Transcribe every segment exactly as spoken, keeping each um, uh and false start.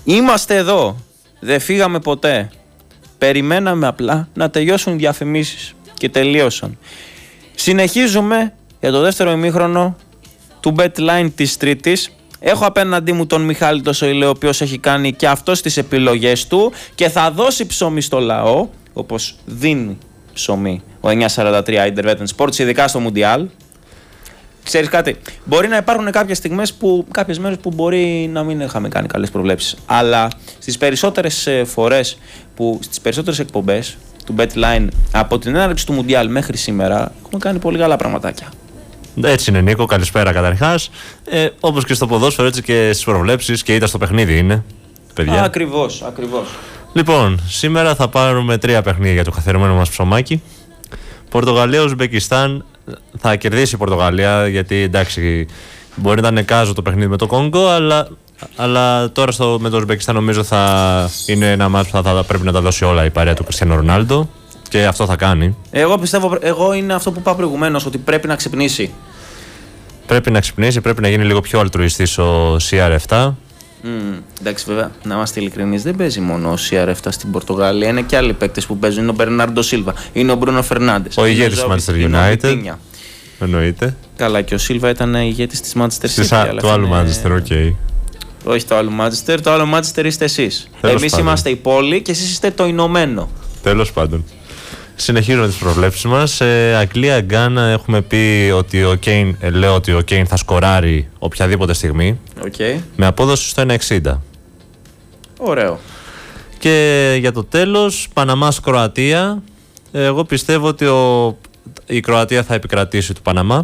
Είμαστε εδώ. Δεν φύγαμε ποτέ. Περιμέναμε απλά να τελειώσουν οι διαφημίσεις. Και τελείωσαν. Συνεχίζουμε για το δεύτερο ημίχρονο του BetLine της Τρίτης. Έχω απέναντί μου τον Μιχάλη το Σοηλέ, ο οποίος έχει κάνει και αυτός τις επιλογές του και θα δώσει ψωμί στο λαό, όπως δίνει ψωμί ο εννιακόσια σαράντα τρία Interwetten Sports, ειδικά στο Μουντιάλ. Ξέρεις κάτι, μπορεί να υπάρχουν κάποιες στιγμές, που, κάποιες μέρες που μπορεί να μην είχαμε κάνει καλές προβλέψεις, αλλά στις περισσότερες φορές, που, στις περισσότερες εκπομπές του BetLine από την έναρξη του Μουντιάλ μέχρι σήμερα έχουμε κάνει πολύ καλά πραγματάκια. Έτσι είναι, Νίκο, καλησπέρα καταρχάς. Ε, όπως και στο ποδόσφαιρο, έτσι και στις προβλέψεις και ήταν στο παιχνίδι είναι, παιδιά. Ακριβώς, ακριβώς. Λοιπόν, σήμερα θα πάρουμε τρία παιχνίδια για το καθιερωμένο μας ψωμάκι. Πορτογαλία-Ουσμπεκιστάν. Θα κερδίσει η Πορτογαλία, γιατί εντάξει, μπορεί να είναι κάζο το παιχνίδι με το Κόγκο, αλλά, αλλά τώρα στο, με το Ουσμπεκιστάν νομίζω θα είναι ένα μάτς που θα, θα πρέπει να τα δώσει όλα η παρέα του Κριστιάνο Ρονάλντο. Και αυτό θα κάνει. Εγώ πιστεύω, εγώ είναι αυτό που είπα προηγουμένως, ότι πρέπει να ξυπνήσει. Πρέπει να ξυπνήσει, πρέπει να γίνει λίγο πιο αλτρουιστής ο σι αρ επτά. Mm, εντάξει, βέβαια, να είμαστε ειλικρινείς, δεν παίζει μόνο ο σι αρ επτά στην Πορτογαλία. Είναι και άλλοι παίκτες που παίζουν. Είναι ο Μπερνάρντο Σίλβα, είναι ο Μπρούνο Φερνάντες. Ο ηγέτης της Manchester United. Εννοείται. Καλά, και ο Σίλβα ήταν ηγέτης της Manchester City. Το άλλο Manchester, οκ. Okay. Όχι το άλλο Manchester, το άλλο Manchester είστε εσείς. Εμείς είμαστε η πόλη και εσείς είστε το Ηνωμένο. Τέλος πάντων. Συνεχίζουμε τις προβλέψεις μας. Ε, Αγγλία-Γκάνα, έχουμε πει ότι ο Κέιν, ε, λέω ότι ο Κέιν θα σκοράρει οποιαδήποτε στιγμή. Okay. Με απόδοση στο ένα εξήντα. Ωραίο. Και για το τέλος, Παναμάς-Κροατία. Εγώ πιστεύω ότι ο, η Κροατία θα επικρατήσει του Παναμά.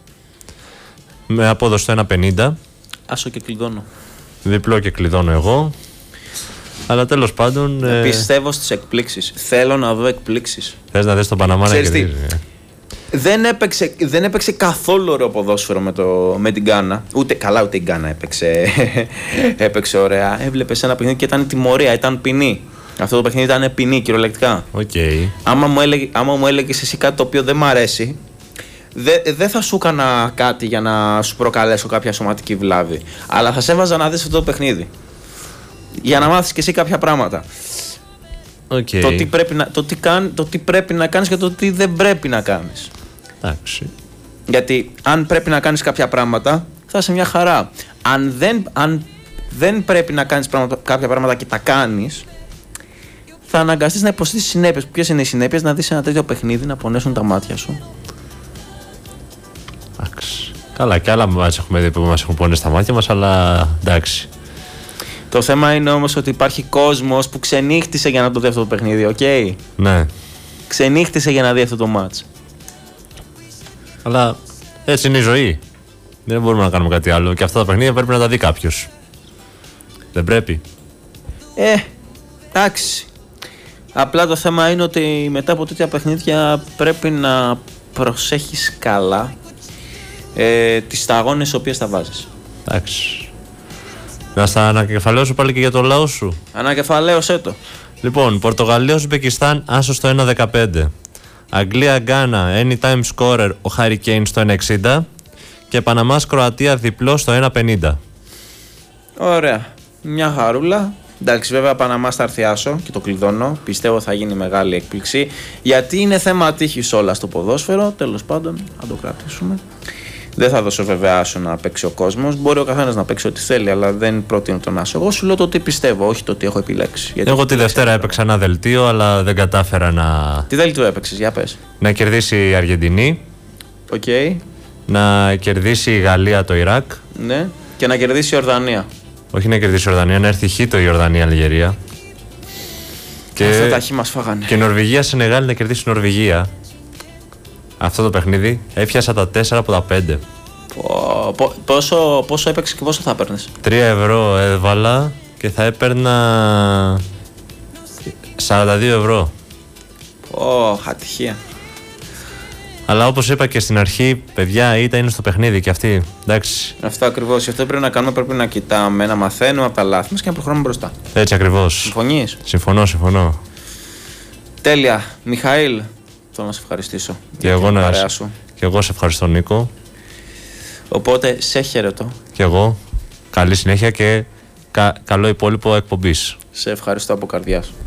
Με απόδοση στο ένα πενήντα. Άσο και κλειδώνω. Διπλό και κλειδώνω εγώ. Αλλά τέλος πάντων. Ε... Πιστεύω στις εκπλήξεις. Θέλω να δω εκπλήξεις. Θες να δεις τον Παναμά να κερδίζει. Δεν έπαιξε, δεν έπαιξε καθόλου ωραίο ποδόσφαιρο με, το, με την Γκάνα. Ούτε καλά, ούτε η Γκάνα έπαιξε, έπαιξε ωραία. Έβλεπες ένα παιχνίδι και ήταν τιμωρία, ήταν ποινή. Αυτό το παιχνίδι ήταν ποινή, κυριολεκτικά. Okay. Άμα μου, έλεγε, άμα μου έλεγες εσύ κάτι το οποίο δεν μ' αρέσει, δεν δε θα σου έκανα κάτι για να σου προκαλέσω κάποια σωματική βλάβη. Αλλά θα σε έβαζα να δεις αυτό το παιχνίδι. Για να μάθεις και εσύ κάποια πράγματα. Okay. Το, τι πρέπει να, το, τι κάν, το τι πρέπει να κάνεις και το τι δεν πρέπει να κάνεις. Εντάξει. Γιατί αν πρέπει να κάνεις κάποια πράγματα, θα είσαι μια χαρά. Αν δεν, αν δεν πρέπει να κάνεις πράγματα, κάποια πράγματα και τα κάνεις, θα αναγκαστείς να υποστείς τις συνέπειες. Ποιες είναι οι συνέπειες? Να δεις ένα τέτοιο παιχνίδι να πονέσουν τα μάτια σου. Εντάξει. Καλά, και άλλα μάτια έχουμε δει που μας έχουν πονέσει τα μάτια μας, αλλά εντάξει. Το θέμα είναι όμως ότι υπάρχει κόσμος που ξενύχτησε για να το δει αυτό το παιχνίδι, οκ. Okay? Ναι. Ξενύχτησε για να δει αυτό το μάτς. Αλλά έτσι είναι η ζωή. Δεν μπορούμε να κάνουμε κάτι άλλο. Και αυτά τα παιχνίδια πρέπει να τα δει κάποιος. Δεν πρέπει. Ε, εντάξει. Απλά το θέμα είναι ότι μετά από τέτοια παιχνίδια πρέπει να προσέχεις καλά ε, τις σταγόνες τις οποίες θα βάζεις. Εντάξει. Να στα ανακεφαλαίωσω πάλι και για το λαό σου. Ανακεφαλαίωσέ το. Λοιπόν, Πορτογαλία-Ουσμπεκιστάν, άσο στο ένα δεκαπέντε. Αγγλία-Γκάνα, anytime scorer, ο Harry Kane στο ένα εξήντα. Και Παναμάς-Κροατία, διπλό στο ένα πενήντα. Ωραία. Μια χαρούλα. Εντάξει, βέβαια Παναμάς θα έρθει άσο και το κλειδώνω. Πιστεύω θα γίνει μεγάλη έκπληξη. Γιατί είναι θέμα τύχης όλα στο ποδόσφαιρο. Τέλος πάντων, θα το κρατήσουμε. Δεν θα δώσω βέβαια άσο να παίξει ο κόσμος. Μπορεί ο καθένας να παίξει ό,τι θέλει, αλλά δεν προτείνω τον άσο. Εγώ σου λέω το τι πιστεύω, όχι το τι έχω επιλέξει. Γιατί εγώ τη Δευτέρα έπαιξα ένα δελτίο, αλλά δεν κατάφερα να. Τι δελτίο έπαιξες, για πες. Να κερδίσει η Αργεντινή. Οκ. Okay. Να κερδίσει η Γαλλία το Ιράκ. Ναι. Και να κερδίσει η Ορδανία. Όχι να κερδίσει η Ορδανία, να έρθει χ το η Ιορδανία-Αλγερία. Και αυτά τα χ μας φάγανε. Και η Νορβηγία-Σενεγάλη να κερδίσει η Νορβηγία. Αυτό το παιχνίδι έφιασα τα τέσσερα από τα πέντε. Πο, πο, πόσο, πόσο έπαιξε και πόσο θα έπαιρνες? τρία ευρώ έβαλα και θα έπαιρνα σαράντα δύο ευρώ. Ω, ατυχία. Αλλά όπως είπα και στην αρχή, παιδιά, ήττα είναι στο παιχνίδι και αυτή. Εντάξει. Αυτό ακριβώς. Αυτό πρέπει να κάνουμε. Πρέπει να κοιτάμε, να μαθαίνουμε από τα λάθη μας και να προχωράμε μπροστά. Έτσι ακριβώς. Συμφωνείς? Συμφωνώ, συμφωνώ. Τέλεια. Μιχαήλ, θέλω να σε ευχαριστήσω. Και εγώ, να... και εγώ σε ευχαριστώ, Νίκο. Οπότε σε χαιρετώ. Και εγώ. Καλή συνέχεια και κα, καλό υπόλοιπο εκπομπής. Σε ευχαριστώ από καρδιάς.